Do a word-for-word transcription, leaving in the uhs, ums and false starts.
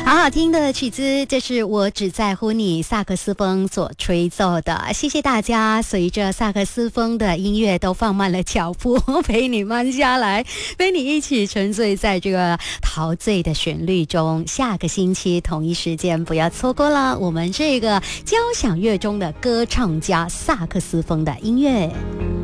好好听的曲子，这是我只在乎你萨克斯风所吹奏的。谢谢大家，随着萨克斯风的音乐都放慢了脚步，陪你慢下来，陪你一起沉醉在这个陶醉的旋律中。下个星期同一时间不要错过了我们这个交响乐中的歌唱家萨克斯风的音乐。